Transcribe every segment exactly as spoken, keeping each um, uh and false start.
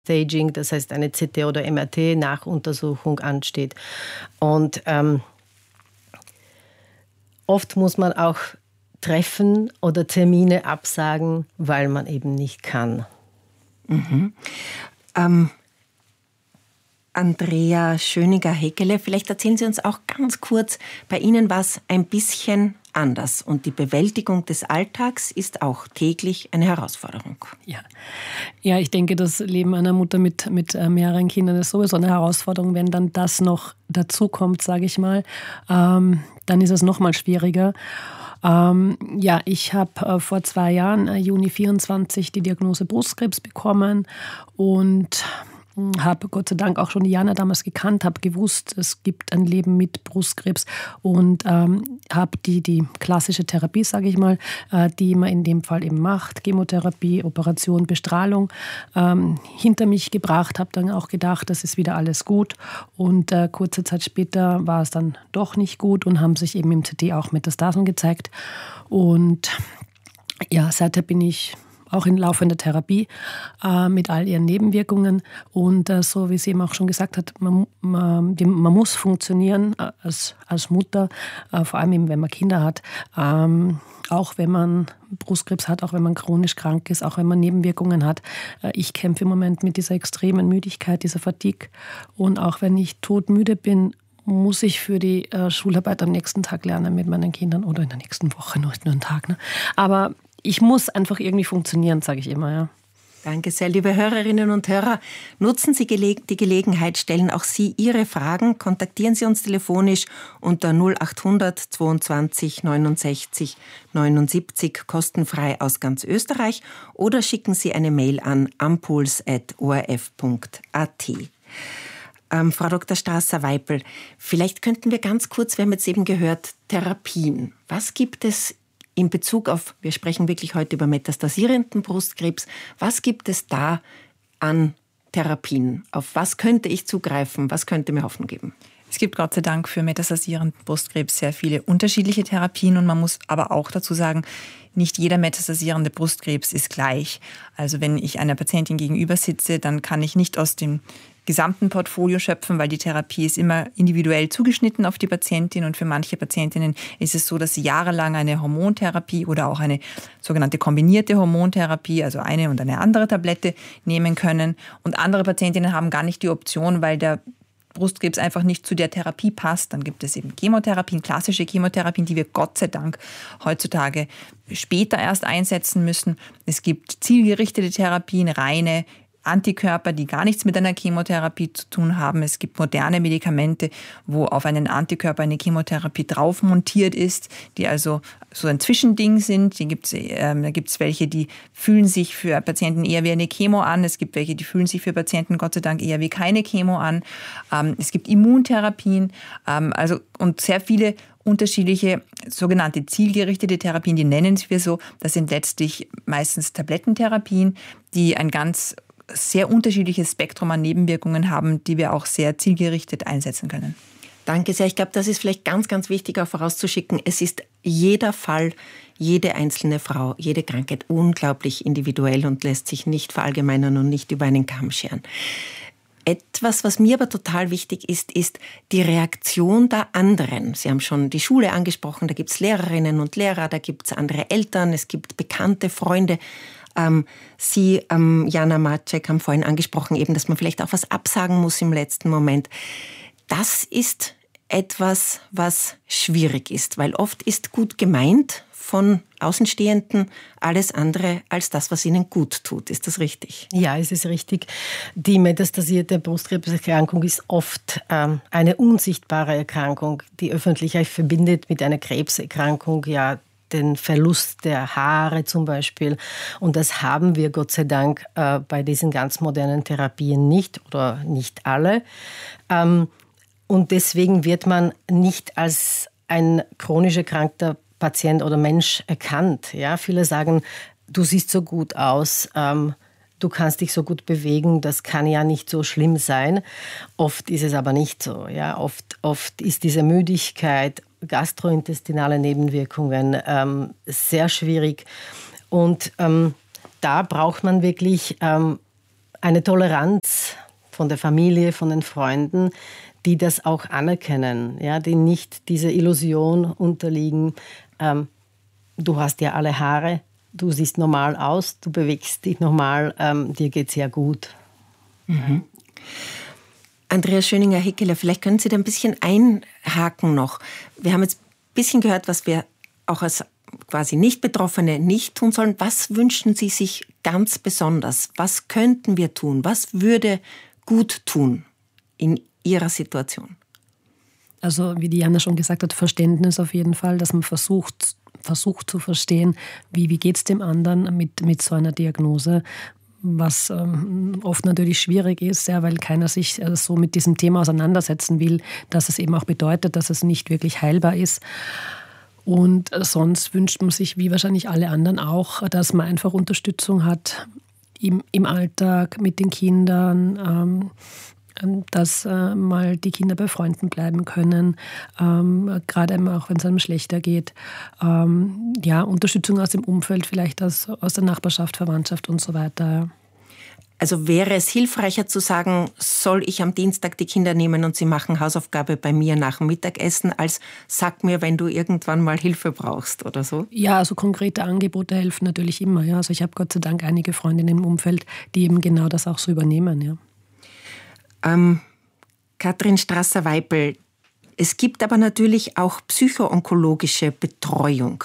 Staging, das heißt eine C T- oder M R T-Nachuntersuchung ansteht. Und ähm, oft muss man auch Treffen oder Termine absagen, weil man eben nicht kann. Mhm. Ähm, Andrea Schöniger-Hekele, vielleicht erzählen Sie uns auch ganz kurz, bei Ihnen war es ein bisschen anders und die Bewältigung des Alltags ist auch täglich eine Herausforderung. Ja, ja, ich denke, das Leben einer Mutter mit, mit mehreren Kindern ist sowieso eine Herausforderung. Wenn dann das noch dazu kommt, sage ich mal, ähm, dann ist es noch mal schwieriger. Ähm, ja, ich habe äh, vor zwei Jahren, äh, Juni vierundzwanzig, die Diagnose Brustkrebs bekommen und habe Gott sei Dank auch schon Jana damals gekannt, habe gewusst, es gibt ein Leben mit Brustkrebs und ähm, habe die, die klassische Therapie, sage ich mal, äh, die man in dem Fall eben macht, Chemotherapie, Operation, Bestrahlung, ähm, hinter mich gebracht, habe dann auch gedacht, das ist wieder alles gut und äh, kurze Zeit später war es dann doch nicht gut und haben sich eben im C T auch Metastasen gezeigt und ja, seither bin ich auch in laufender Therapie äh, mit all ihren Nebenwirkungen. Und äh, so wie sie eben auch schon gesagt hat, man, man, man muss funktionieren äh, als, als Mutter, äh, vor allem eben, wenn man Kinder hat. Ähm, auch wenn man Brustkrebs hat, auch wenn man chronisch krank ist, auch wenn man Nebenwirkungen hat. Äh, ich kämpfe im Moment mit dieser extremen Müdigkeit, dieser Fatigue. Und auch wenn ich todmüde bin, muss ich für die äh, Schularbeit am nächsten Tag lernen mit meinen Kindern oder in der nächsten Woche, nur, nur einen Tag. Ne? Aber ich muss einfach irgendwie funktionieren, sage ich immer, ja. Danke sehr, liebe Hörerinnen und Hörer. Nutzen Sie die Gelegenheit, stellen auch Sie Ihre Fragen. Kontaktieren Sie uns telefonisch unter null achthundert zweiundzwanzig neunundsechzig neunundsiebzig, kostenfrei aus ganz Österreich, oder schicken Sie eine Mail an ampuls at o r f punkt a t. Ähm, Frau Doktor Strasser-Weipel, vielleicht könnten wir ganz kurz, wir haben jetzt eben gehört, Therapien. Was gibt es in Bezug auf, wir sprechen wirklich heute über metastasierenden Brustkrebs, was gibt es da an Therapien? Auf was könnte ich zugreifen? Was könnte mir Hoffnung geben? Es gibt Gott sei Dank für metastasierenden Brustkrebs sehr viele unterschiedliche Therapien und man muss aber auch dazu sagen, nicht jeder metastasierende Brustkrebs ist gleich. Also wenn ich einer Patientin gegenüber sitze, dann kann ich nicht aus dem gesamten Portfolio schöpfen, weil die Therapie ist immer individuell zugeschnitten auf die Patientin und für manche Patientinnen ist es so, dass sie jahrelang eine Hormontherapie oder auch eine sogenannte kombinierte Hormontherapie, also eine und eine andere Tablette nehmen können und andere Patientinnen haben gar nicht die Option, weil der Brustkrebs einfach nicht zu der Therapie passt. Dann gibt es eben Chemotherapien, klassische Chemotherapien, die wir Gott sei Dank heutzutage später erst einsetzen müssen. Es gibt zielgerichtete Therapien, reine Antikörper, die gar nichts mit einer Chemotherapie zu tun haben. Es gibt moderne Medikamente, wo auf einen Antikörper eine Chemotherapie drauf montiert ist, die also so ein Zwischending sind. Die gibt's, ähm, da gibt es welche, die fühlen sich für Patienten eher wie eine Chemo an. Es gibt welche, die fühlen sich für Patienten Gott sei Dank eher wie keine Chemo an. Ähm, es gibt Immuntherapien, ähm, also und sehr viele unterschiedliche sogenannte zielgerichtete Therapien, die nennen wir so. Das sind letztlich meistens Tablettentherapien, die ein ganz sehr unterschiedliches Spektrum an Nebenwirkungen haben, die wir auch sehr zielgerichtet einsetzen können. Danke sehr. Ich glaube, das ist vielleicht ganz, ganz wichtig auch vorauszuschicken. Es ist jeder Fall, jede einzelne Frau, jede Krankheit unglaublich individuell und lässt sich nicht verallgemeinern und nicht über einen Kamm scheren. Etwas, was mir aber total wichtig ist, ist die Reaktion der anderen. Sie haben schon die Schule angesprochen, da gibt es Lehrerinnen und Lehrer, da gibt es andere Eltern, es gibt bekannte Freunde. Ähm, Sie, ähm, Jana Maciek, haben vorhin angesprochen, eben, dass man vielleicht auch was absagen muss im letzten Moment. Das ist etwas, was schwierig ist, weil oft ist gut gemeint von Außenstehenden alles andere als das, was ihnen gut tut. Ist das richtig? Ja, es ist richtig. Die metastasierte Brustkrebserkrankung ist oft ähm, eine unsichtbare Erkrankung, die öffentlich verbindet mit einer Krebserkrankung, ja, den Verlust der Haare zum Beispiel. Und das haben wir Gott sei Dank äh, bei diesen ganz modernen Therapien nicht oder nicht alle. Ähm, und deswegen wird man nicht als ein chronisch erkrankter Patient oder Mensch erkannt. Ja, viele sagen, du siehst so gut aus, ähm, du kannst dich so gut bewegen, das kann ja nicht so schlimm sein. Oft ist es aber nicht so. Ja, oft, oft ist diese Müdigkeit, gastrointestinale Nebenwirkungen ähm, sehr schwierig. Und ähm, da braucht man wirklich ähm, eine Toleranz von der Familie, von den Freunden, die das auch anerkennen, ja, die nicht dieser Illusion unterliegen, ähm, du hast ja alle Haare, du siehst normal aus, du bewegst dich normal, ähm, dir geht's ja gut. Mhm. Andreas Schöninger-Hickeler, vielleicht können Sie da ein bisschen einhaken noch. Wir haben jetzt ein bisschen gehört, was wir auch als quasi Nicht-Betroffene nicht tun sollen. Was wünschen Sie sich ganz besonders? Was könnten wir tun? Was würde gut tun in Ihrer Situation? Also wie Diana schon gesagt hat, Verständnis auf jeden Fall, dass man versucht, versucht zu verstehen, wie, wie geht es dem anderen mit, mit so einer Diagnose, was ähm, oft natürlich schwierig ist, ja, weil keiner sich äh, so mit diesem Thema auseinandersetzen will, dass es eben auch bedeutet, dass es nicht wirklich heilbar ist. Und äh, sonst wünscht man sich, wie wahrscheinlich alle anderen auch, dass man einfach Unterstützung hat im, im Alltag mit den Kindern, ähm, dass äh, mal die Kinder bei Freunden bleiben können, ähm, gerade auch wenn es einem schlechter geht. Ähm, ja, Unterstützung aus dem Umfeld, vielleicht aus, aus der Nachbarschaft, Verwandtschaft und so weiter. Also wäre es hilfreicher zu sagen, soll ich am Dienstag die Kinder nehmen und sie machen Hausaufgabe bei mir nach dem Mittagessen, als sag mir, wenn du irgendwann mal Hilfe brauchst oder so? Ja, also konkrete Angebote helfen natürlich immer. Ja. Also ich habe Gott sei Dank einige Freundinnen im Umfeld, die eben genau das auch so übernehmen, ja. Ähm, Katrin Strasser-Weipel, es gibt aber natürlich auch psychoonkologische Betreuung.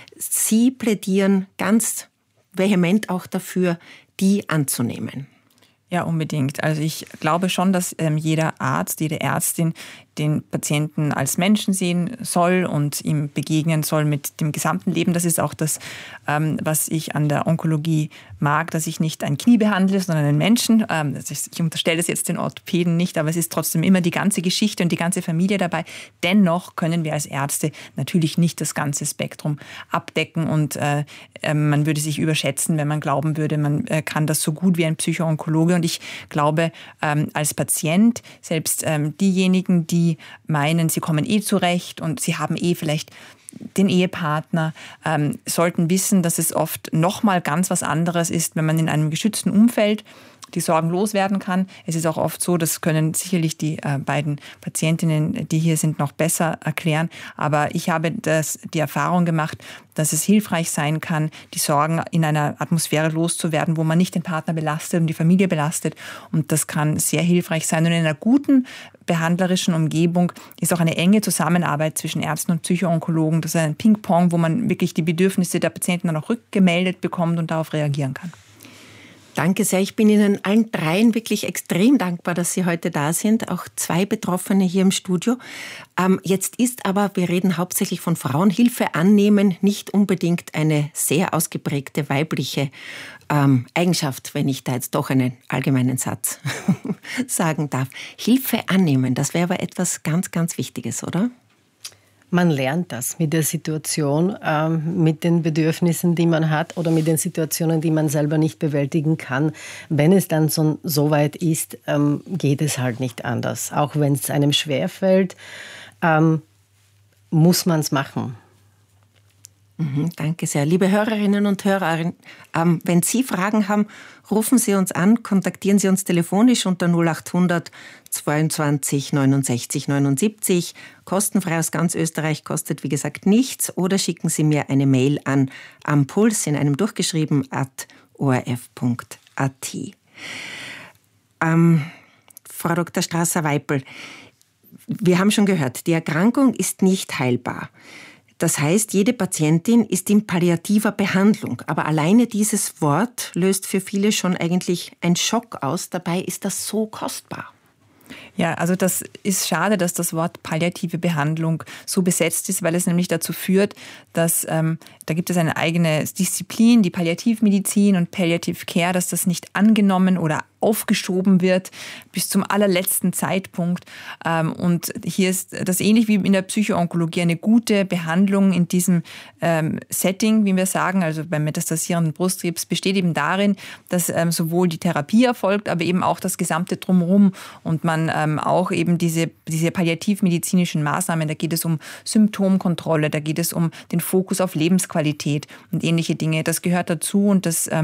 Sie plädieren ganz vehement auch dafür, die anzunehmen. Ja, unbedingt. Also ich glaube schon, dass ähm, jeder Arzt, jede Ärztin den Patienten als Menschen sehen soll und ihm begegnen soll mit dem gesamten Leben. Das ist auch das, ähm, was ich an der Onkologie mag, dass ich nicht ein Knie behandle, sondern einen Menschen. Ähm, ich unterstelle es jetzt den Orthopäden nicht, aber es ist trotzdem immer die ganze Geschichte und die ganze Familie dabei. Dennoch können wir als Ärzte natürlich nicht das ganze Spektrum abdecken und äh, äh, man würde sich überschätzen, wenn man glauben würde, man äh, kann das so gut wie ein Psychoonkologe. Und ich glaube, ähm, als Patient, selbst ähm, diejenigen, die meinen, sie kommen eh zurecht und sie haben eh vielleicht den Ehepartner, ähm, sollten wissen, dass es oft nochmal ganz was anderes ist, wenn man in einem geschützten Umfeld die Sorgen loswerden kann. Es ist auch oft so, das können sicherlich die äh, beiden Patientinnen, die hier sind, noch besser erklären. Aber ich habe das, die Erfahrung gemacht, dass es hilfreich sein kann, die Sorgen in einer Atmosphäre loszuwerden, wo man nicht den Partner belastet und die Familie belastet. Und das kann sehr hilfreich sein. Und in einer guten behandlerischen Umgebung ist auch eine enge Zusammenarbeit zwischen Ärzten und Psychoonkologen. Das ist ein Ping-Pong, wo man wirklich die Bedürfnisse der Patienten dann auch rückgemeldet bekommt und darauf reagieren kann. Danke sehr. Ich bin Ihnen allen dreien wirklich extrem dankbar, dass Sie heute da sind. Auch zwei Betroffene hier im Studio. Ähm, jetzt ist aber, wir reden hauptsächlich von Frauen, Hilfe annehmen, nicht unbedingt eine sehr ausgeprägte weibliche ähm, Eigenschaft, wenn ich da jetzt doch einen allgemeinen Satz sagen darf. Hilfe annehmen, das wäre aber etwas ganz, ganz Wichtiges, oder? Man lernt das mit der Situation, ähm, mit den Bedürfnissen, die man hat oder mit den Situationen, die man selber nicht bewältigen kann. Wenn es dann so, so weit ist, ähm, geht es halt nicht anders. Auch wenn es einem schwerfällt, ähm, muss man es machen. Mhm, danke sehr. Liebe Hörerinnen und Hörer, ähm, wenn Sie Fragen haben, rufen Sie uns an, kontaktieren Sie uns telefonisch unter null achthundert zweiundzwanzig neunundsechzig neunundsiebzig. Kostenfrei aus ganz Österreich, kostet wie gesagt nichts. Oder schicken Sie mir eine Mail an ampuls in einem durchgeschrieben at orf punkt at. Ähm, Frau Doktor Strasser-Weipel, wir haben schon gehört, die Erkrankung ist nicht heilbar. Das heißt, jede Patientin ist in palliativer Behandlung. Aber alleine dieses Wort löst für viele schon eigentlich einen Schock aus. Dabei ist das so kostbar. Ja, also das ist schade, dass das Wort palliative Behandlung so besetzt ist, weil es nämlich dazu führt, dass ähm, da gibt es eine eigene Disziplin, die Palliativmedizin und Palliative Care, dass das nicht angenommen oder aufgeschoben wird bis zum allerletzten Zeitpunkt. Und hier ist das ähnlich wie in der Psychoonkologie eine gute Behandlung in diesem Setting, wie wir sagen, also beim metastasierenden Brustkrebs, besteht eben darin, dass sowohl die Therapie erfolgt, aber eben auch das gesamte Drumherum und man auch eben diese, diese palliativmedizinischen Maßnahmen, da geht es um Symptomkontrolle, da geht es um den Fokus auf Lebensqualität und ähnliche Dinge. Das gehört dazu und das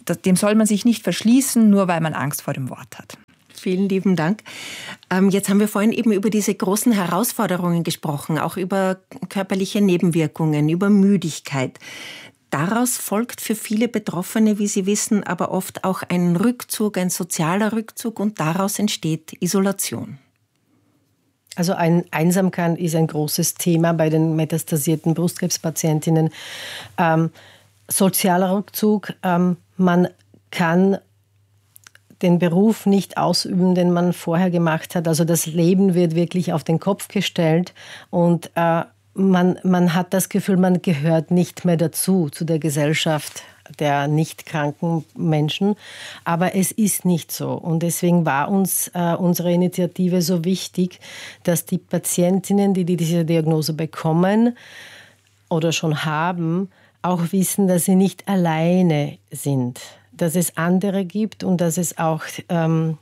dem soll man sich nicht verschließen, nur weil man Angst vor dem Wort hat. Vielen lieben Dank. Ähm, jetzt haben wir vorhin eben über diese großen Herausforderungen gesprochen, auch über körperliche Nebenwirkungen, über Müdigkeit. Daraus folgt für viele Betroffene, wie Sie wissen, aber oft auch ein Rückzug, ein sozialer Rückzug, und daraus entsteht Isolation. Also ein, Einsamkeit ist ein großes Thema bei den metastasierten Brustkrebspatientinnen. Ähm, sozialer Rückzug, ähm, man kann den Beruf nicht ausüben, den man vorher gemacht hat. Also das Leben wird wirklich auf den Kopf gestellt, und äh, man, man hat das Gefühl, man gehört nicht mehr dazu, zu der Gesellschaft der nicht kranken Menschen. Aber es ist nicht so. Und deswegen war uns äh, unsere Initiative so wichtig, dass die Patientinnen, die, die diese Diagnose bekommen oder schon haben, auch wissen, dass sie nicht alleine sind. Dass es andere gibt und dass es auch ähm,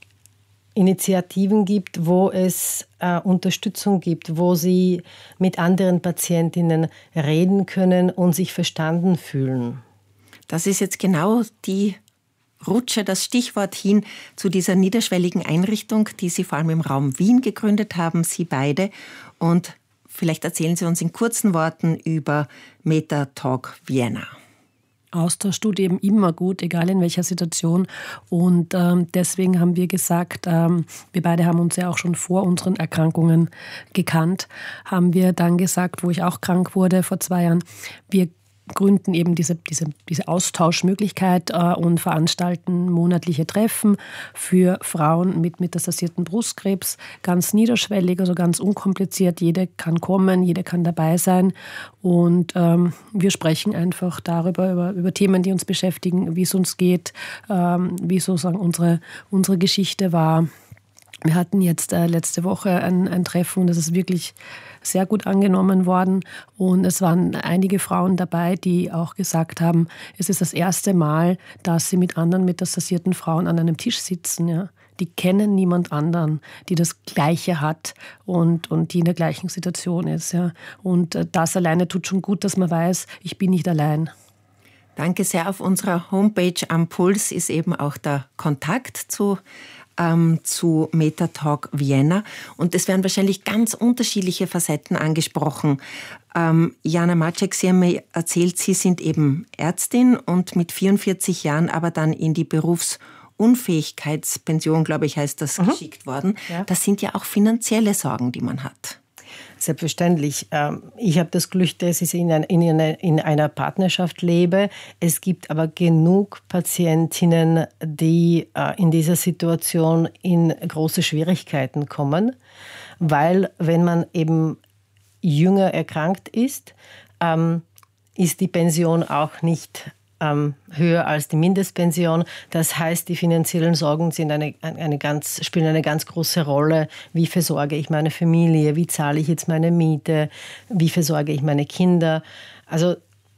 Initiativen gibt, wo es äh, Unterstützung gibt, wo sie mit anderen Patientinnen reden können und sich verstanden fühlen. Das ist jetzt genau die Rutsche, das Stichwort hin zu dieser niederschwelligen Einrichtung, die Sie vor allem im Raum Wien gegründet haben, Sie beide. Und vielleicht erzählen Sie uns in kurzen Worten über MetaTalk Vienna. Austausch tut eben immer gut, egal in welcher Situation. Und ähm, deswegen haben wir gesagt, ähm, wir beide haben uns ja auch schon vor unseren Erkrankungen gekannt, haben wir dann gesagt, wo ich auch krank wurde vor zwei Jahren, wir gründen eben diese, diese, diese Austauschmöglichkeit äh, und veranstalten monatliche Treffen für Frauen mit metastasierten Brustkrebs. Ganz niederschwellig, also ganz unkompliziert. Jede kann kommen, jede kann dabei sein. Und ähm, wir sprechen einfach darüber, über, über Themen, die uns beschäftigen, wie es uns geht, ähm, wie sozusagen unsere, unsere Geschichte war. Wir hatten jetzt äh, letzte Woche ein, ein Treffen, und das ist wirklich sehr gut angenommen worden. Und es waren einige Frauen dabei, die auch gesagt haben, es ist das erste Mal, dass sie mit anderen metastasierten Frauen an einem Tisch sitzen. Ja. Die kennen niemand anderen, die das Gleiche hat und, und die in der gleichen Situation ist. Ja. Und äh, das alleine tut schon gut, dass man weiß, ich bin nicht allein. Danke sehr. Auf unserer Homepage am Puls ist eben auch der Kontakt zu zu MetaTalk Vienna. Und es werden wahrscheinlich ganz unterschiedliche Facetten angesprochen. Ähm, Jana Maciek, Sie haben mir erzählt, Sie sind eben Ärztin und mit vierundvierzig Jahren aber dann in die Berufsunfähigkeitspension, glaube ich, heißt das, mhm. geschickt worden. Ja. Das sind ja auch finanzielle Sorgen, die man hat. Selbstverständlich. Ich habe das Glück, dass ich in einer Partnerschaft lebe. Es gibt aber genug Patientinnen, die in dieser Situation in große Schwierigkeiten kommen, weil wenn man eben jünger erkrankt ist, ist die Pension auch nicht Ähm, höher als die Mindestpension. Das heißt, die finanziellen Sorgen sind eine, eine ganz, spielen eine ganz große Rolle. Wie versorge ich meine Familie? Wie zahle ich jetzt meine Miete? Wie versorge ich meine Kinder? Also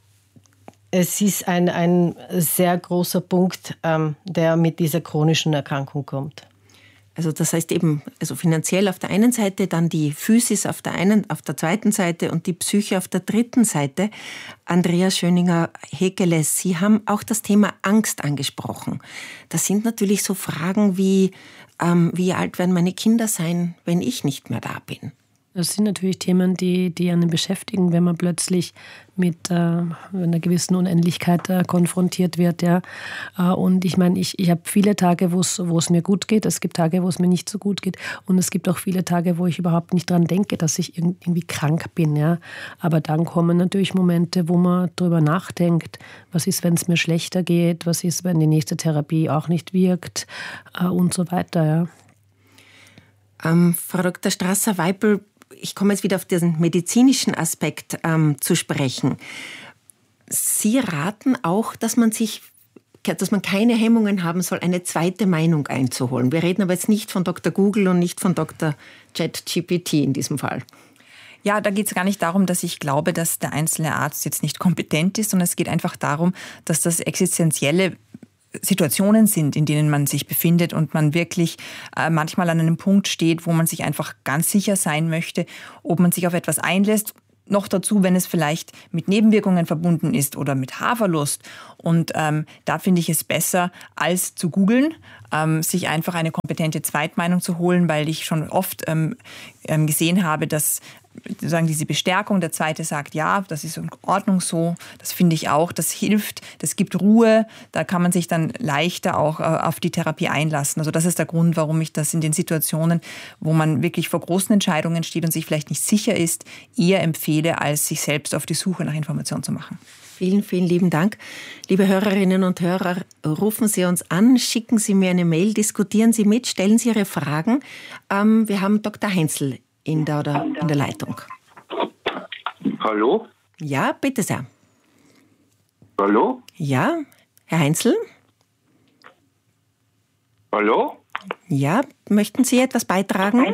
es ist ein, ein sehr großer Punkt, ähm, der mit dieser chronischen Erkrankung kommt. Also das heißt eben, also finanziell auf der einen Seite, dann die Physis auf der einen, auf der zweiten Seite und die Psyche auf der dritten Seite. Andrea Schöninger-Hekeles, Sie haben auch das Thema Angst angesprochen. Das sind natürlich so Fragen wie, ähm, wie alt werden meine Kinder sein, wenn ich nicht mehr da bin? Das sind natürlich Themen, die, die einen beschäftigen, wenn man plötzlich mit äh, einer gewissen Unendlichkeit äh, konfrontiert wird. Ja. Äh, und ich meine, ich, ich habe viele Tage, wo es mir gut geht. Es gibt Tage, wo es mir nicht so gut geht. Und es gibt auch viele Tage, wo ich überhaupt nicht dran denke, dass ich irgendwie krank bin. Ja. Aber dann kommen natürlich Momente, wo man darüber nachdenkt, was ist, wenn es mir schlechter geht, was ist, wenn die nächste Therapie auch nicht wirkt äh, und so weiter. Ja. Ähm, Frau Doktor Strasser-Weipel, ich komme jetzt wieder auf diesen medizinischen Aspekt ähm, zu sprechen. Sie raten auch, dass man sich, dass man keine Hemmungen haben soll, eine zweite Meinung einzuholen. Wir reden aber jetzt nicht von Doktor Google und nicht von Doktor ChatGPT in diesem Fall. Ja, da geht es gar nicht darum, dass ich glaube, dass der einzelne Arzt jetzt nicht kompetent ist, sondern es geht einfach darum, dass das existenzielle Situationen sind, in denen man sich befindet und man wirklich äh, manchmal an einem Punkt steht, wo man sich einfach ganz sicher sein möchte, ob man sich auf etwas einlässt. noch dazu, wenn es vielleicht mit Nebenwirkungen verbunden ist oder mit Haarverlust. Und ähm, da finde ich es besser, als zu googeln, ähm, sich einfach eine kompetente Zweitmeinung zu holen, weil ich schon oft ähm, ähm, gesehen habe, dass sozusagen diese Bestärkung, der Zweite sagt, ja, das ist in Ordnung so, das finde ich auch, das hilft, das gibt Ruhe, da kann man sich dann leichter auch äh, auf die Therapie einlassen. Also das ist der Grund, warum ich das in den Situationen, wo man wirklich vor großen Entscheidungen steht und sich vielleicht nicht sicher ist, eher empfehle, als sich selbst auf die Suche nach Informationen zu machen. Vielen, vielen lieben Dank. Liebe Hörerinnen und Hörer, rufen Sie uns an, schicken Sie mir eine Mail, diskutieren Sie mit, stellen Sie Ihre Fragen. Ähm, wir haben Doktor Heinzel in der, oder in der Leitung. Hallo? Ja, bitte sehr. Hallo? Ja, Herr Heinzel? Hallo? Ja, möchten Sie etwas beitragen? Oh,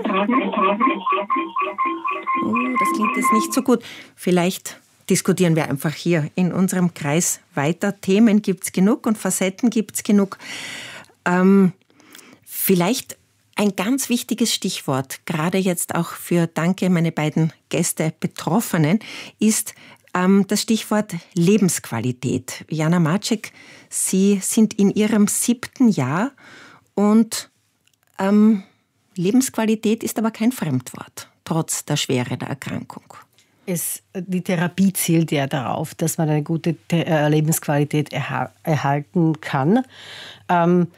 das klingt jetzt nicht so gut. Vielleicht diskutieren wir einfach hier in unserem Kreis weiter. Themen gibt es genug und Facetten gibt es genug. Ähm, vielleicht ein ganz wichtiges Stichwort, gerade jetzt auch für, danke, meine beiden Gäste Betroffenen, ist ähm, das Stichwort Lebensqualität. Jana Maciek, Sie sind in Ihrem siebten Jahr und ähm, Lebensqualität ist aber kein Fremdwort, trotz der Schwere der Erkrankung. Es, die Therapie zielt ja darauf, dass man eine gute Lebensqualität erha- erhalten kann. Ähm,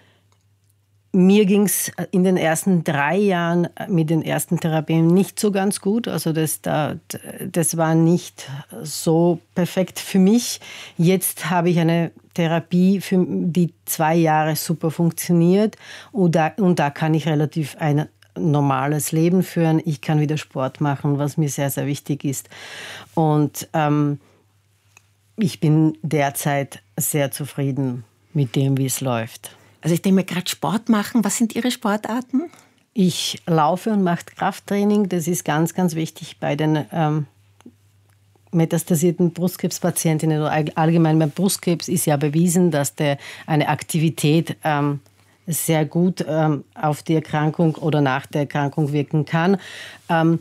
Mir ging es in den ersten drei Jahren mit den ersten Therapien nicht so ganz gut. Also das, das war nicht so perfekt für mich. Jetzt habe ich eine Therapie, für die zwei Jahre super funktioniert. Und da, und da kann ich relativ ein normales Leben führen. Ich kann wieder Sport machen, was mir sehr, sehr wichtig ist. Und ähm, ich bin derzeit sehr zufrieden mit dem, wie es läuft. Also ich denke mir gerade Sport machen. Was sind Ihre Sportarten? Ich laufe und mache Krafttraining. Das ist ganz, ganz wichtig bei den ähm, metastasierten Brustkrebspatientinnen oder allgemein beim Brustkrebs ist ja bewiesen, dass der, eine Aktivität ähm, sehr gut ähm, auf die Erkrankung oder nach der Erkrankung wirken kann. Ähm,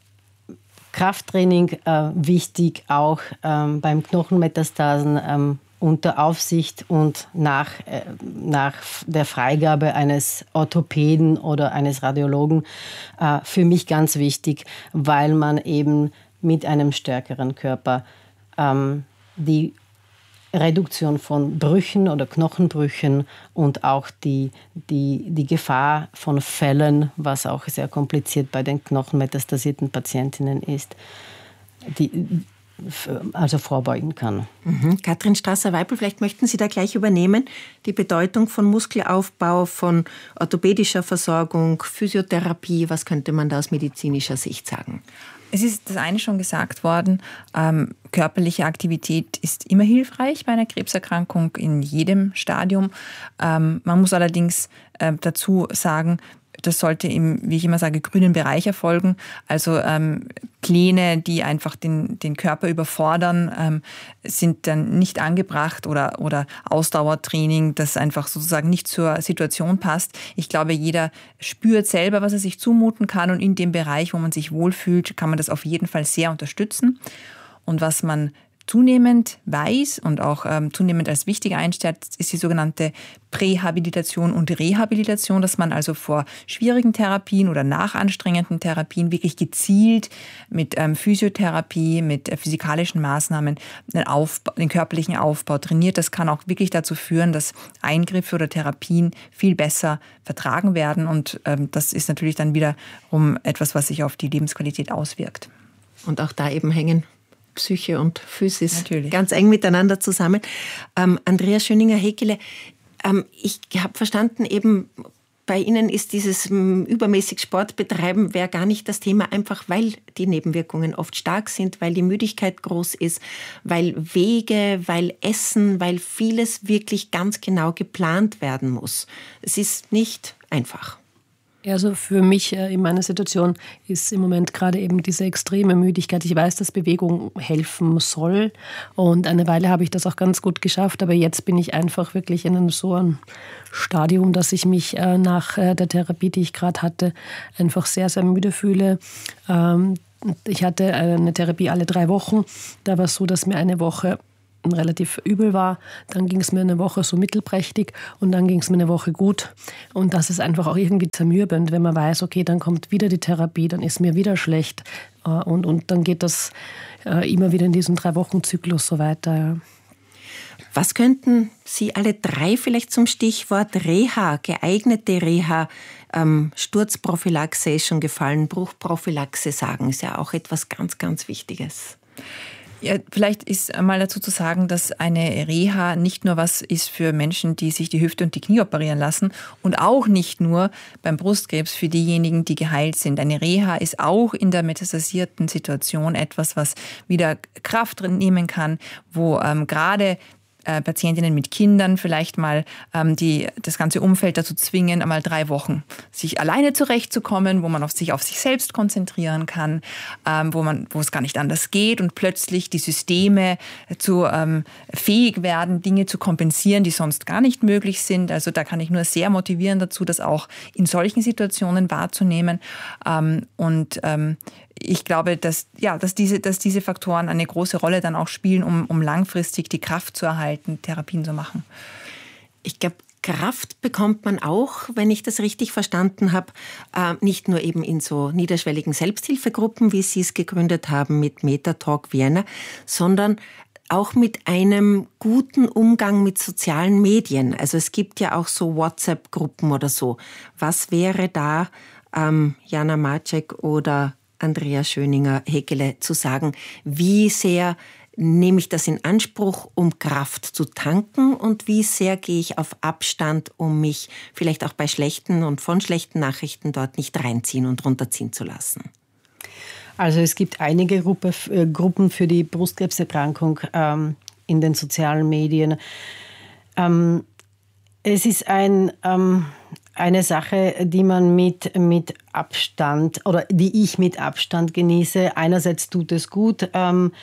Krafttraining äh, wichtig auch ähm, beim Knochenmetastasen ähm, unter Aufsicht und nach, äh, nach der Freigabe eines Orthopäden oder eines Radiologen äh, für mich ganz wichtig, weil man eben mit einem stärkeren Körper ähm, die Reduktion von Brüchen oder Knochenbrüchen und auch die, die, die Gefahr von Fällen, was auch sehr kompliziert bei den knochenmetastasierten Patientinnen ist, die, also vorbeugen kann. Mhm. Katrin Strasser-Weipel, vielleicht möchten Sie da gleich übernehmen, die Bedeutung von Muskelaufbau, von orthopädischer Versorgung, Physiotherapie, was könnte man da aus medizinischer Sicht sagen? Es ist das eine schon gesagt worden, ähm, körperliche Aktivität ist immer hilfreich bei einer Krebserkrankung in jedem Stadium. Ähm, man muss allerdings äh, dazu sagen, das sollte im, wie ich immer sage, grünen Bereich erfolgen. Also ähm, Pläne, die einfach den, den Körper überfordern, ähm, sind dann nicht angebracht oder, oder Ausdauertraining, das einfach sozusagen nicht zur Situation passt. Ich glaube, jeder spürt selber, was er sich zumuten kann und in dem Bereich, wo man sich wohlfühlt, kann man das auf jeden Fall sehr unterstützen. Und was man zunehmend weiß und auch ähm, zunehmend als wichtig einstellt, ist die sogenannte Prähabilitation und Rehabilitation, dass man also vor schwierigen Therapien oder nach anstrengenden Therapien wirklich gezielt mit ähm, Physiotherapie, mit äh, physikalischen Maßnahmen den, Aufbau, den körperlichen Aufbau trainiert. Das kann auch wirklich dazu führen, dass Eingriffe oder Therapien viel besser vertragen werden und ähm, das ist natürlich dann wiederum etwas, was sich auf die Lebensqualität auswirkt. Und auch da eben hängen Psyche und Physis Natürlich ganz eng miteinander zusammen. Ähm, Andrea Schöninger-Hekele, ähm, ich habe verstanden, eben bei Ihnen ist dieses ähm, übermäßig Sport betreiben wäre gar nicht das Thema, einfach weil die Nebenwirkungen oft stark sind, weil die Müdigkeit groß ist, weil Wege, weil Essen, weil vieles wirklich ganz genau geplant werden muss. Es ist nicht einfach. Also für mich in meiner Situation ist im Moment gerade eben diese extreme Müdigkeit. Ich weiß, dass Bewegung helfen soll und eine Weile habe ich das auch ganz gut geschafft, aber jetzt bin ich einfach wirklich in einem so einem Stadium, dass ich mich nach der Therapie, die ich gerade hatte, einfach sehr, sehr müde fühle. ich hatte eine Therapie alle drei Wochen. Da war es so, dass mir eine Woche relativ übel war, dann ging es mir eine Woche so mittelprächtig und dann ging es mir eine Woche gut. Und das ist einfach auch irgendwie zermürbend, wenn man weiß, okay, dann kommt wieder die Therapie, dann ist mir wieder schlecht und, und dann geht das immer wieder in diesem Drei-Wochen-Zyklus so weiter. Was könnten Sie alle drei vielleicht zum Stichwort Reha, geeignete Reha, ähm, Sturzprophylaxe ist schon gefallen, Bruchprophylaxe sagen, ist ja auch etwas ganz, ganz Wichtiges. Ja, vielleicht ist mal dazu zu sagen, dass eine Reha nicht nur was ist für Menschen, die sich die Hüfte und die Knie operieren lassen und auch nicht nur beim Brustkrebs für diejenigen, die geheilt sind. Eine Reha ist auch in der metastasierten Situation etwas, was wieder Kraft drin nehmen kann, wo ähm, gerade Äh, Patientinnen mit Kindern vielleicht mal ähm, die, das ganze Umfeld dazu zwingen, einmal drei Wochen sich alleine zurechtzukommen, wo man auf sich auf sich selbst konzentrieren kann, ähm, wo man, wo es gar nicht anders geht und plötzlich die Systeme zu ähm, fähig werden, Dinge zu kompensieren, die sonst gar nicht möglich sind. Also da kann ich nur sehr motivieren dazu, das auch in solchen Situationen wahrzunehmen. Ähm, und ähm, Ich glaube, dass, ja, dass, diese, dass diese Faktoren eine große Rolle dann auch spielen, um, um langfristig die Kraft zu erhalten, Therapien zu machen. Ich glaube, Kraft bekommt man auch, wenn ich das richtig verstanden habe, äh, nicht nur eben in so niederschwelligen Selbsthilfegruppen, wie Sie es gegründet haben mit Metatalk Vienna, sondern auch mit einem guten Umgang mit sozialen Medien. Also es gibt ja auch so WhatsApp-Gruppen oder so. Was wäre da, ähm, Jana Maciek oder Andrea Schöninger-Hekele, zu sagen, wie sehr nehme ich das in Anspruch, um Kraft zu tanken und wie sehr gehe ich auf Abstand, um mich vielleicht auch bei schlechten und von schlechten Nachrichten dort nicht reinziehen und runterziehen zu lassen? Also es gibt einige Gruppe, äh, Gruppen für die Brustkrebserkrankung ähm, in den sozialen Medien. Ähm, es ist ein... Ähm, Eine Sache, die man mit, mit Abstand oder die ich mit Abstand genieße. Einerseits tut es gut, ähm,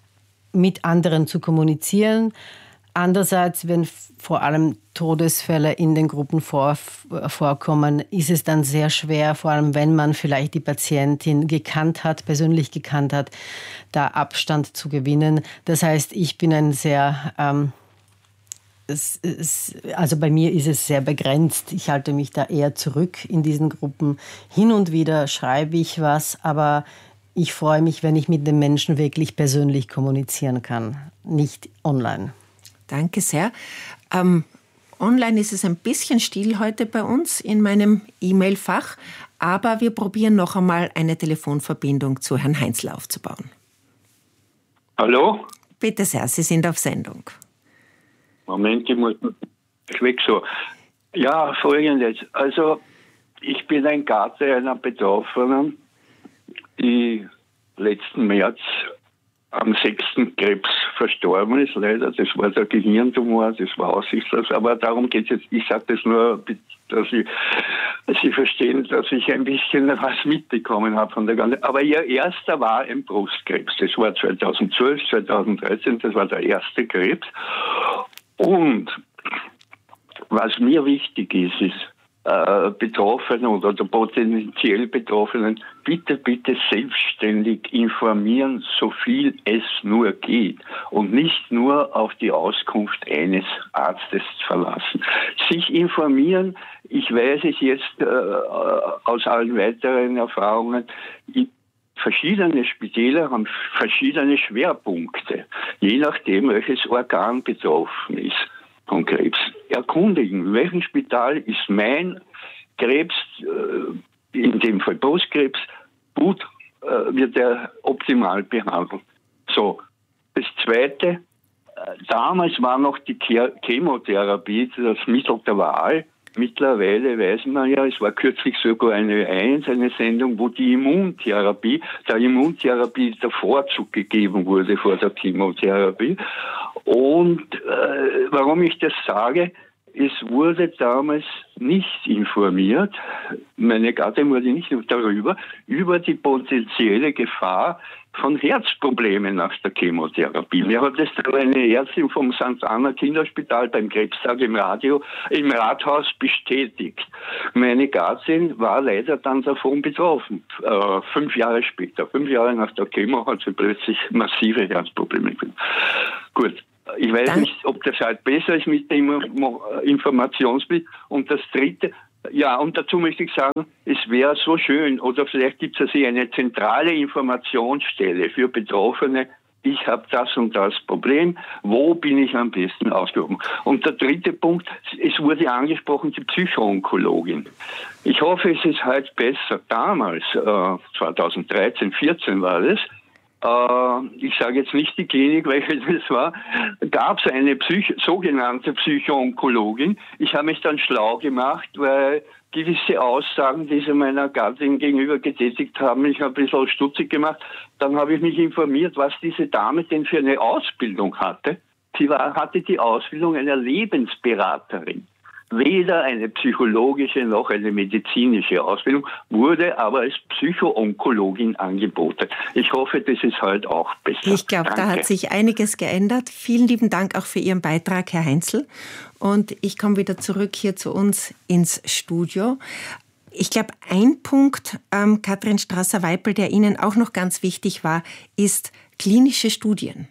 mit anderen zu kommunizieren. Andererseits, wenn vor allem Todesfälle in den Gruppen vor, vorkommen, ist es dann sehr schwer, vor allem wenn man vielleicht die Patientin gekannt hat, persönlich gekannt hat, da Abstand zu gewinnen. Das heißt, ich bin ein sehr... Ähm, Es, es, also bei mir ist es sehr begrenzt. Ich halte mich da eher zurück in diesen Gruppen. Hin und wieder schreibe ich was, aber ich freue mich, wenn ich mit den Menschen wirklich persönlich kommunizieren kann, nicht online. Danke sehr. Ähm, online ist es ein bisschen still heute bei uns in meinem E-Mail-Fach, aber wir probieren noch einmal eine Telefonverbindung zu Herrn Heinzl aufzubauen. Hallo? Bitte sehr, Sie sind auf Sendung. Moment, ich muss weg so. Ja, Folgendes. Also, ich bin ein Gatte einer Betroffenen, die letzten März am sechsten Krebs verstorben ist, leider. Das war der Gehirntumor, das war aussichtslos. Aber darum geht es jetzt. Ich sage das nur, dass Sie, dass Sie verstehen, dass ich ein bisschen was mitbekommen habe von der ganzen. Aber ihr erster war ein Brustkrebs. Das war zweitausendzwölf, zweitausenddreizehn, das war der erste Krebs. Und was mir wichtig ist, ist, äh, Betroffene oder, oder potenziell Betroffenen, bitte, bitte selbstständig informieren, so viel es nur geht und nicht nur auf die Auskunft eines Arztes verlassen. Sich informieren, ich weiß es jetzt äh, aus allen weiteren Erfahrungen, verschiedene Spitäler haben verschiedene Schwerpunkte, je nachdem, welches Organ betroffen ist von Krebs. Erkundigen, in welchem Spital ist mein Krebs, in dem Fall Brustkrebs, gut, wird er optimal behandelt. So, das Zweite, damals war noch die Chemotherapie das Mittel der Wahl. Mittlerweile weiß man ja, es war kürzlich sogar eine eins, eine Sendung, wo die Immuntherapie, der Immuntherapie der Vorzug gegeben wurde vor der Chemotherapie. Und äh, warum ich das sage, es wurde damals nicht informiert, meine Gattin wurde nicht darüber, über die potenzielle Gefahr von Herzproblemen nach der Chemotherapie. Mir hat es eine Ärztin vom Sankt Anna Kinderspital beim Krebstag im Radio, im Rathaus bestätigt. Meine Gattin war leider dann davon betroffen. Äh, fünf Jahre später, fünf Jahre nach der Chemo hat sie plötzlich massive Herzprobleme gekriegt. Gut. Ich weiß Dank. nicht, ob das halt besser ist mit dem Informationsbild. Und das Dritte, ja, und dazu möchte ich sagen, es wäre so schön, oder vielleicht gibt es also eine zentrale Informationsstelle für Betroffene. Ich habe das und das Problem. Wo bin ich am besten aufgehoben? Und der dritte Punkt, es wurde angesprochen, die Psychoonkologin. Ich hoffe, es ist halt besser. Damals, äh, zweitausenddreizehn, vierzehn war das, ich sage jetzt nicht die Klinik, welche das war, gab es eine Psych- sogenannte Psychoonkologin. Ich habe mich dann schlau gemacht, weil gewisse Aussagen, die sie meiner Gattin gegenüber getätigt haben, mich ein bisschen stutzig gemacht. Dann habe ich mich informiert, was diese Dame denn für eine Ausbildung hatte. Sie war, hatte die Ausbildung einer Lebensberaterin. Weder eine psychologische noch eine medizinische Ausbildung, wurde aber als Psychoonkologin angeboten. Ich hoffe, das ist halt auch besser. Ich glaube, da hat sich einiges geändert. Vielen lieben Dank auch für Ihren Beitrag, Herr Heinzel. Und ich komme wieder zurück hier zu uns ins Studio. Ich glaube, ein Punkt, ähm, Katrin Strasser-Weipel, der Ihnen auch noch ganz wichtig war, ist klinische Studien.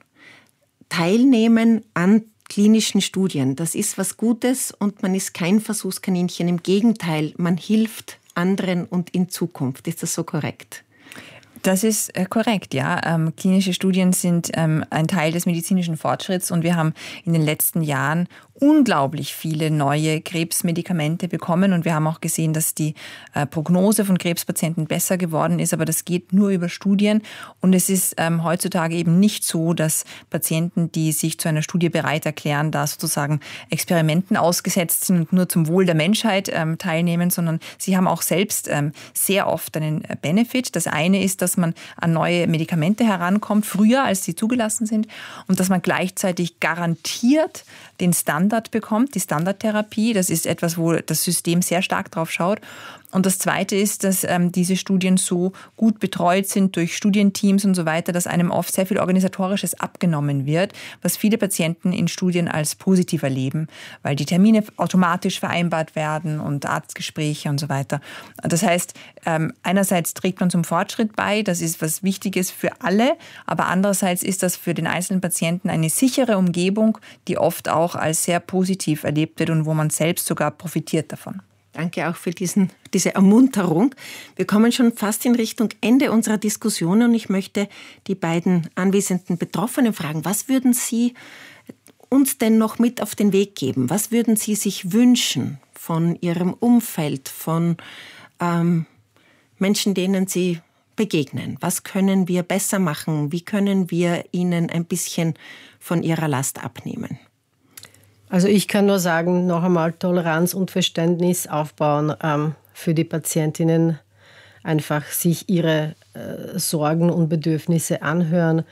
Teilnehmen an klinischen Studien. Das ist was Gutes und man ist kein Versuchskaninchen. Im Gegenteil, man hilft anderen und in Zukunft. Ist das so korrekt? Das ist äh, korrekt, ja. Ähm, klinische Studien sind ähm, ein Teil des medizinischen Fortschritts und wir haben in den letzten Jahren unglaublich viele neue Krebsmedikamente bekommen und wir haben auch gesehen, dass die äh, Prognose von Krebspatienten besser geworden ist, aber das geht nur über Studien und es ist ähm, heutzutage eben nicht so, dass Patienten, die sich zu einer Studie bereit erklären, da sozusagen Experimenten ausgesetzt sind und nur zum Wohl der Menschheit ähm, teilnehmen, sondern sie haben auch selbst ähm, sehr oft einen Benefit. Das eine ist, dass man an neue Medikamente herankommt, früher als sie zugelassen sind und dass man gleichzeitig garantiert den Standard bekommt, die Standardtherapie. Das ist etwas, wo das System sehr stark drauf schaut. Und das Zweite ist, dass ähm, diese Studien so gut betreut sind durch Studienteams und so weiter, dass einem oft sehr viel Organisatorisches abgenommen wird, was viele Patienten in Studien als positiv erleben, weil die Termine automatisch vereinbart werden und Arztgespräche und so weiter. Das heißt, ähm, einerseits trägt man zum Fortschritt bei, das ist was Wichtiges für alle, aber andererseits ist das für den einzelnen Patienten eine sichere Umgebung, die oft auch als sehr positiv erlebt wird und wo man selbst sogar profitiert davon. Danke auch für diesen, diese Ermunterung. Wir kommen schon fast in Richtung Ende unserer Diskussion und ich möchte die beiden anwesenden Betroffenen fragen, was würden Sie uns denn noch mit auf den Weg geben? Was würden Sie sich wünschen von Ihrem Umfeld, von ähm, Menschen, denen Sie begegnen? Was können wir besser machen? Wie können wir ihnen ein bisschen von ihrer Last abnehmen? Also ich kann nur sagen, noch einmal Toleranz und Verständnis aufbauen ähm, für die Patientinnen, einfach sich ihre äh, Sorgen und Bedürfnisse anhören.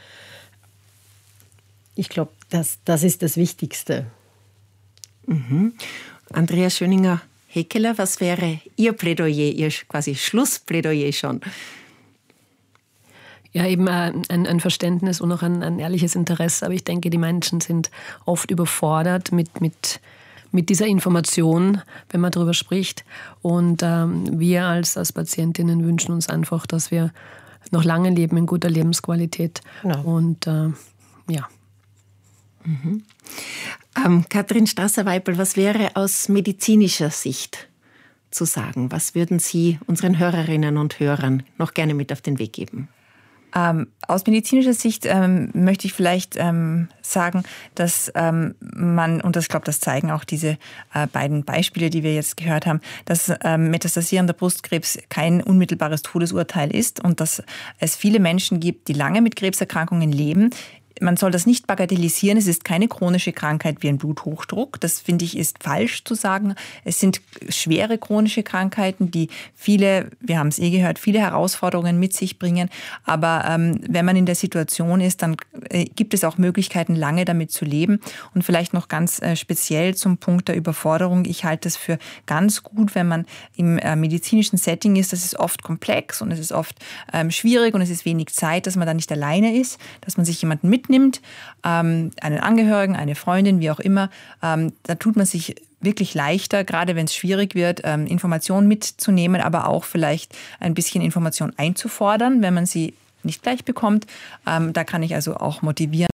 Ich glaube, das, das ist das Wichtigste. Mhm. Andrea Schöninger-Hekeler, was wäre Ihr Plädoyer, Ihr quasi Schlussplädoyer schon? Ja, eben ein, ein Verständnis und auch ein, ein ehrliches Interesse. Aber ich denke, die Menschen sind oft überfordert mit, mit, mit dieser Information, wenn man darüber spricht. Und ähm, wir als, als Patientinnen wünschen uns einfach, dass wir noch lange leben in guter Lebensqualität. Genau. Und äh, ja. Mhm. Ähm, Katrin Strasser-Weipel, was wäre aus medizinischer Sicht zu sagen? Was würden Sie unseren Hörerinnen und Hörern noch gerne mit auf den Weg geben? Ähm, aus medizinischer Sicht ähm, möchte ich vielleicht ähm, sagen, dass ähm, man, und das, ich glaube, das zeigen auch diese äh, beiden Beispiele, die wir jetzt gehört haben, dass ähm, metastasierender Brustkrebs kein unmittelbares Todesurteil ist und dass es viele Menschen gibt, die lange mit Krebserkrankungen leben, man soll das nicht bagatellisieren. Es ist keine chronische Krankheit wie ein Bluthochdruck. Das, finde ich, ist falsch zu sagen. Es sind schwere chronische Krankheiten, die viele, wir haben es eh gehört, viele Herausforderungen mit sich bringen. Aber ähm, wenn man in der Situation ist, dann äh, gibt es auch Möglichkeiten, lange damit zu leben. Und vielleicht noch ganz äh, speziell zum Punkt der Überforderung. Ich halte es für ganz gut, wenn man im äh, medizinischen Setting ist. Das ist oft komplex und es ist oft ähm, schwierig und es ist wenig Zeit, dass man da nicht alleine ist, dass man sich jemanden mitnimmt, ähm, einen Angehörigen, eine Freundin, wie auch immer. Ähm, da tut man sich wirklich leichter, gerade wenn es schwierig wird, ähm, Informationen mitzunehmen, aber auch vielleicht ein bisschen Information einzufordern, wenn man sie nicht gleich bekommt. Ähm, da kann ich also auch motivieren,